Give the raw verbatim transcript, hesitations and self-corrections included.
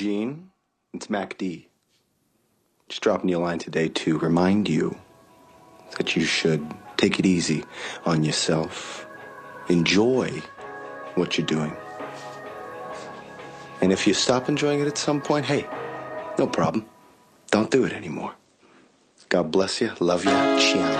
Gene. It's Mac D. Just dropping you a line today to remind you that you should take it easy on yourself. Enjoy what you're doing. And if you stop enjoying it at some point, hey, no problem. Don't do it anymore. God bless you. Love you. Ciao.